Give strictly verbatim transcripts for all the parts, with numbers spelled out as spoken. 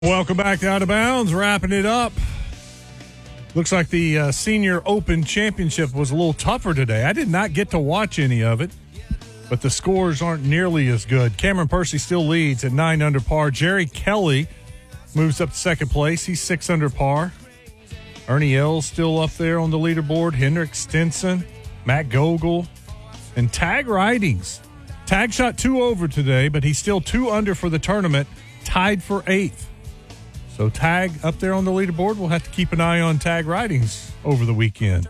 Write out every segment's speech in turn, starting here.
Welcome back to Out of Bounds. Wrapping it up. Looks like the uh, Senior Open Championship was a little tougher today. I did not get to watch any of it, but the scores aren't nearly as good. Cameron Percy still leads at nine under par. Jerry Kelly moves up to second place. He's six under par. Ernie Els still up there on the leaderboard. Henrik Stenson, Matt Gogol, and Tag Ridings. Tag shot two over today, but he's still two under for the tournament, tied for eighth. So Tag up there on the leaderboard. We'll have to keep an eye on Tag Ridings over the weekend.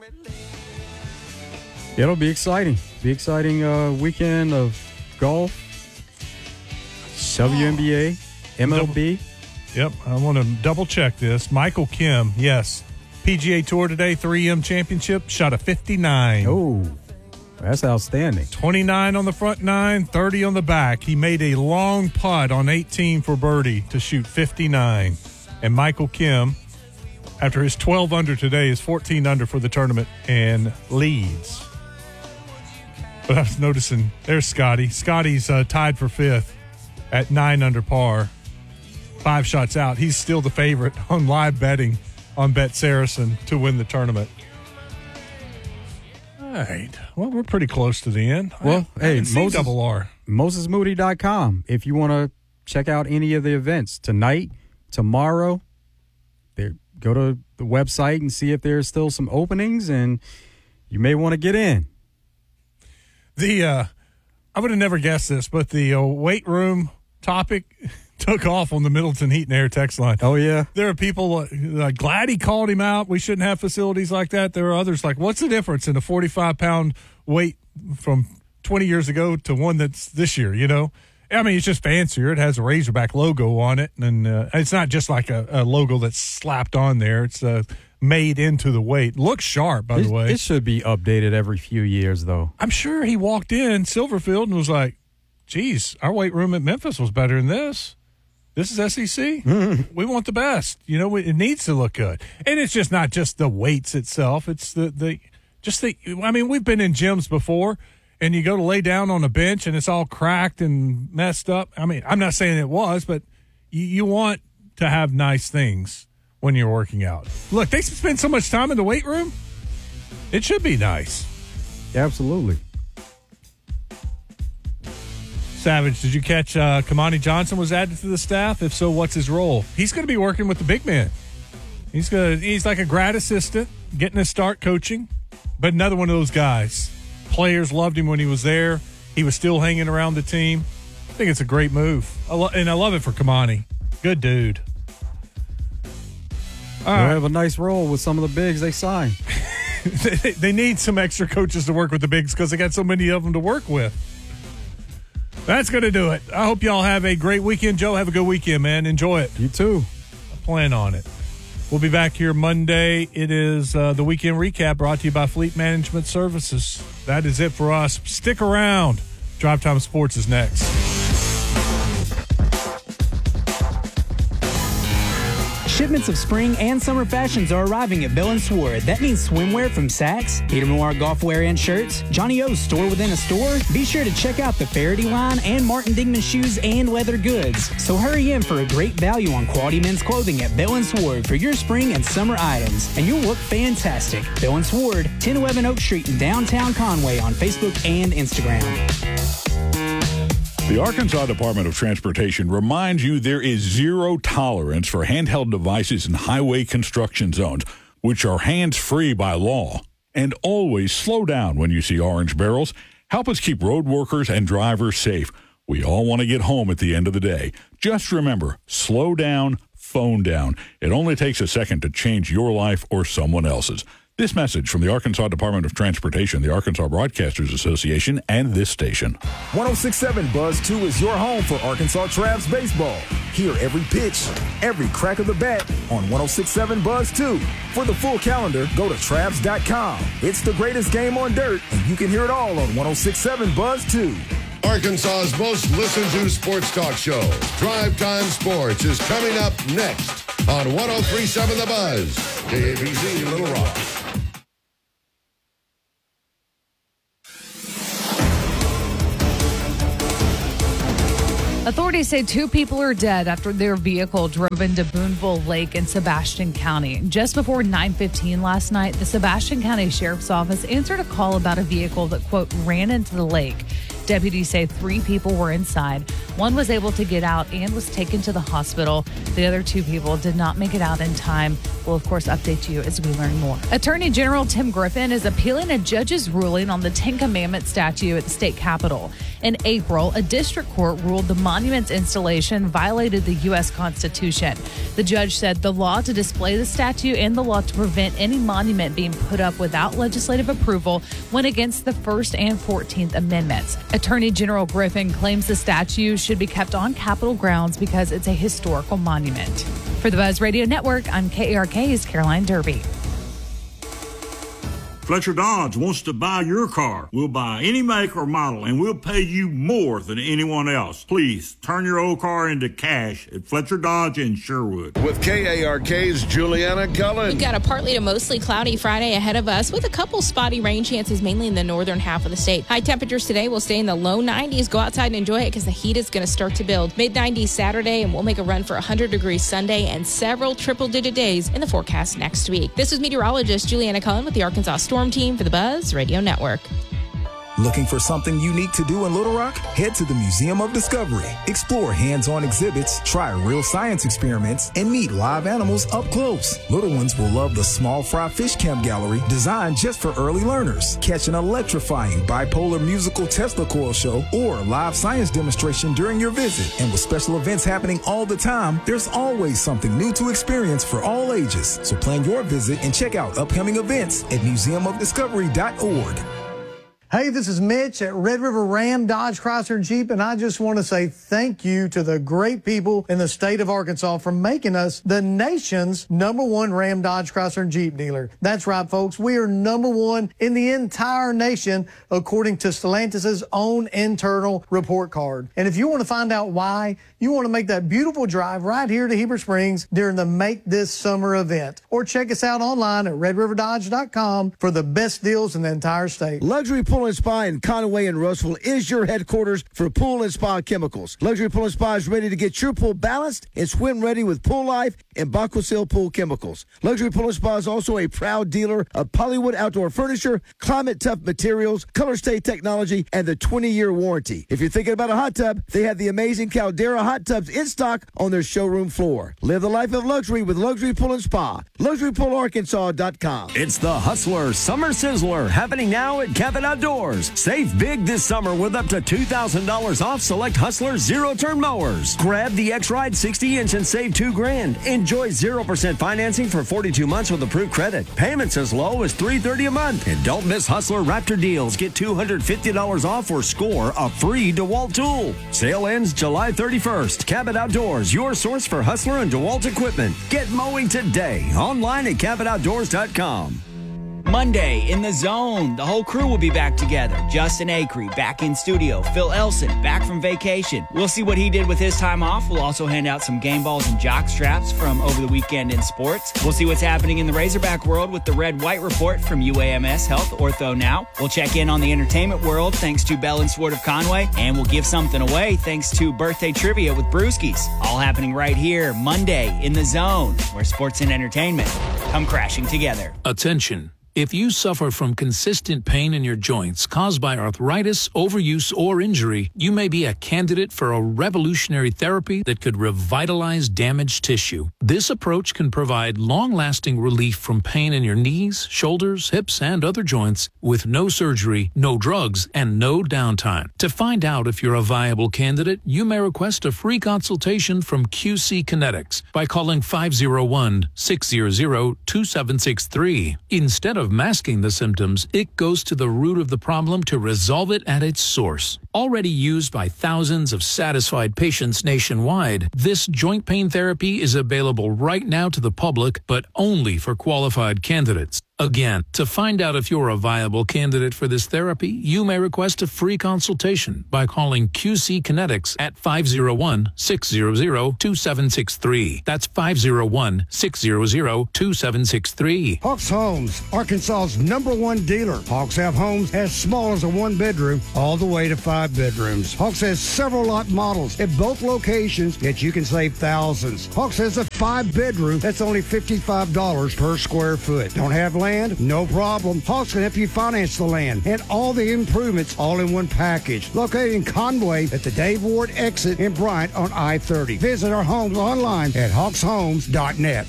It'll be exciting. Be exciting uh, weekend of golf, W N B A, M L B. Yep, I want to double check this. Michael Kim, yes. P G A Tour today, three M Championship, shot a fifty-nine. Oh, that's outstanding. twenty-nine on the front nine, thirty on the back. He made a long putt on eighteen for birdie to shoot fifty-nine. And Michael Kim, after his twelve under today, is fourteen under for the tournament and leads. But I was noticing, there's Scotty. Scotty's uh, tied for fifth at nine under par. Five shots out. He's still the favorite on live betting on Bet Saracen to win the tournament. All right. Well, we're pretty close to the end. Well, I, hey, I Moses, double R. Moses Moody dot com. If you want to check out any of the events tonight, tomorrow, there, go to the website and see if there's still some openings, and you may want to get in. The uh, I would have never guessed this, but the uh, weight room topic took off on the Middleton Heat and Air text line. Oh, yeah. There are people uh, glad he called him out. We shouldn't have facilities like that. There are others like, what's the difference in a forty-five pound weight from twenty years ago to one that's this year, you know? I mean, it's just fancier. It has a Razorback logo on it, and uh, it's not just like a, a logo that's slapped on there. It's uh, made into the weight. Looks sharp, by it, the way. It should be updated every few years, though. I'm sure he walked in Silverfield and was like, geez, our weight room at Memphis was better than this. This is S E C. Mm-hmm. We want the best. You know, it needs to look good. And it's just not just the weights itself. It's the, the just the, I mean, we've been in gyms before, and you go to lay down on a bench, and it's all cracked and messed up. I mean, I'm not saying it was, but you, you want to have nice things when you're working out. Look, they spend so much time in the weight room. It should be nice. Absolutely. Savage, did you catch uh, Kamani Johnson was added to the staff? If so, what's his role? He's going to be working with the big man. He's gonna, he's like a grad assistant, getting his start coaching, but another one of those guys. Players loved him when he was there. He was still hanging around the team. I think it's a great move, I lo- and I love it for Kamani. Good dude. All right. Have a nice role with some of the bigs they signed. they, they need some extra coaches to work with the bigs because they got so many of them to work with. That's going to do it. I hope y'all have a great weekend. Joe, have a good weekend, man. Enjoy it. You too. I plan on it. We'll be back here Monday. It is uh, the weekend recap brought to you by Fleet Management Services. That is it for us. Stick around. Drive Time Sports is next. Shipments of spring and summer fashions are arriving at Bill and Sword. That means swimwear from Saks, Peter Noir golf wear and shirts, Johnny O's store within a store. Be sure to check out the Faraday line and Martin Dingman shoes and leather goods. So hurry in for a great value on quality men's clothing at Bill and Sword for your spring and summer items, and you'll look fantastic. Bill and Sword, ten eleven Oak Street in downtown Conway on Facebook and Instagram. The Arkansas Department of Transportation reminds you there is zero tolerance for handheld devices in highway construction zones, which are hands-free by law. And always slow down when you see orange barrels. Help us keep road workers and drivers safe. We all want to get home at the end of the day. Just remember, slow down, phone down. It only takes a second to change your life or someone else's. This message from the Arkansas Department of Transportation, the Arkansas Broadcasters Association, and this station. one oh six point seven Buzz two is your home for Arkansas Travs baseball. Hear every pitch, every crack of the bat on one oh six point seven Buzz two. For the full calendar, go to Travs dot com. It's the greatest game on dirt, and you can hear it all on one oh six point seven Buzz two. Arkansas's most listened to sports talk show, Drive Time Sports, is coming up next on one oh three point seven The Buzz, K A B C Little Rock. Authorities say two people are dead after their vehicle drove into Boonville Lake in Sebastian County. Just before nine fifteen last night, the Sebastian County Sheriff's Office answered a call about a vehicle that, quote, ran into the lake. Deputies say three people were inside. One was able to get out and was taken to the hospital. The other two people did not make it out in time. We'll, of course, update you as we learn more. Attorney General Tim Griffin is appealing a judge's ruling on the Ten Commandments statue at the state capitol. In April, a district court ruled the monument's installation violated the U S Constitution. The judge said the law to display the statue and the law to prevent any monument being put up without legislative approval went against the First and Fourteenth Amendments. Attorney General Griffin claims the statue should be kept on Capitol grounds because it's a historical monument. For the Buzz Radio Network, I'm K A R K's Caroline Derby. Fletcher Dodge wants to buy your car. We'll buy any make or model, and we'll pay you more than anyone else. Please turn your old car into cash at Fletcher Dodge in Sherwood. With K A R K's Juliana Cullen. We've got a partly to mostly cloudy Friday ahead of us with a couple spotty rain chances, mainly in the northern half of the state. High temperatures today will stay in the low nineties. Go outside and enjoy it because the heat is going to start to build. Mid nineties Saturday, and we'll make a run for one hundred degrees Sunday and several triple-digit days in the forecast next week. This is meteorologist Juliana Cullen with the Arkansas Storm Team for the Buzz Radio Network. Looking for something unique to do in Little Rock? Head to the Museum of Discovery. Explore hands-on exhibits, try real science experiments, and meet live animals up close. Little ones will love the Small Fry Fish Camp Gallery, designed just for early learners. Catch an electrifying bipolar musical Tesla coil show or live science demonstration during your visit. And with special events happening all the time, there's always something new to experience for all ages. So plan your visit and check out upcoming events at museum of discovery dot org. Hey, this is Mitch at Red River Ram, Dodge, Chrysler, and Jeep, and I just want to say thank you to the great people in the state of Arkansas for making us the nation's number one Ram, Dodge, Chrysler, and Jeep dealer. That's right, folks. We are number one in the entire nation, according to Stellantis' own internal report card. And if you want to find out why, you want to make that beautiful drive right here to Heber Springs during the Make This Summer event. Or check us out online at red river dodge dot com for the best deals in the entire state. Luxury Pool and Spa in Conway and Russell is your headquarters for pool and spa chemicals. Luxury Pool and Spa is ready to get your pool balanced and swim ready with Pool Life and Baquasil Pool Chemicals. Luxury Pool and Spa is also a proud dealer of Polywood Outdoor Furniture, Climate Tough Materials, Color Stay Technology, and the twenty-year warranty. If you're thinking about a hot tub, they have the amazing Caldera hot tubs in stock on their showroom floor. Live the life of luxury with Luxury Pool and Spa. luxury pool arkansas dot com. It's the Hustler Summer Sizzler happening now at Cabot Outdoors. Save big this summer with up to two thousand dollars off select Hustler zero-turn mowers. Grab the X-Ride sixty inch and save two grand. Enjoy zero percent financing for forty-two months with approved credit. Payments as low as three hundred thirty dollars a month. And don't miss Hustler Raptor deals. Get two hundred fifty dollars off or score a free DeWalt tool. Sale ends July thirty-first. Cabot Outdoors, your source for Hustler and DeWalt equipment. Get mowing today. Online at cabot outdoors dot com. Monday in the Zone. The whole crew will be back together. Justin Acree back in studio. Phil Elson back from vacation. We'll see what he did with his time off. We'll also hand out some game balls and jock straps from over the weekend in sports. We'll see what's happening in the Razorback world with the Red White Report from U A M S Health Ortho Now. We'll check in on the entertainment world thanks to Bell and Sword of Conway. And we'll give something away thanks to Birthday Trivia with Brewskis. All happening right here Monday in the Zone, where sports and entertainment come crashing together. Attention. If you suffer from consistent pain in your joints caused by arthritis, overuse, or injury, you may be a candidate for a revolutionary therapy that could revitalize damaged tissue. This approach can provide long-lasting relief from pain in your knees, shoulders, hips, and other joints with no surgery, no drugs, and no downtime. To find out if you're a viable candidate, you may request a free consultation from Q C Kinetics by calling five oh one, six hundred, two seven six three. Instead of masking the symptoms, it goes to the root of the problem to resolve it at its source. Already used by thousands of satisfied patients nationwide, this joint pain therapy is available right now to the public, but only for qualified candidates. Again, to find out if you're a viable candidate for this therapy, you may request a free consultation by calling Q C Kinetics at five oh one, six hundred, two seven six three. That's five oh one, six hundred, two seven six three. Hawks Homes, Arkansas's number one dealer. Hawks have homes as small as a one-bedroom all the way to five bedrooms. Hawks has several lot models at both locations that you can save thousands. Hawks has a five-bedroom that's only fifty-five dollars per square foot. Don't have land? No problem. Hawks can help you finance the land and all the improvements all in one package. Located in Conway at the Dave Ward exit in Bryant on I thirty. Visit our homes online at hawks homes dot net.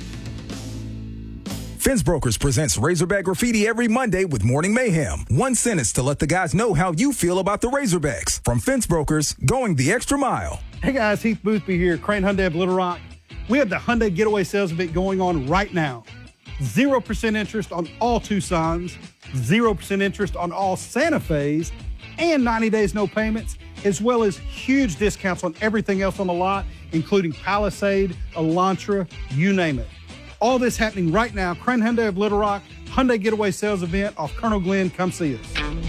Fence Brokers presents Razorback Graffiti every Monday with Morning Mayhem. One sentence to let the guys know how you feel about the Razorbacks. From Fence Brokers, going the extra mile. Hey guys, Heath Boothby here, Crane Hyundai of Little Rock. We have the Hyundai Getaway Sales Event going on right now. zero percent interest on all Tucsons, zero percent interest on all Santa Fe's, and ninety days no payments, as well as huge discounts on everything else on the lot, including Palisade, Elantra, you name it. All this happening right now. Crane Hyundai of Little Rock, Hyundai Getaway Sales Event off Colonel Glenn. Come see us.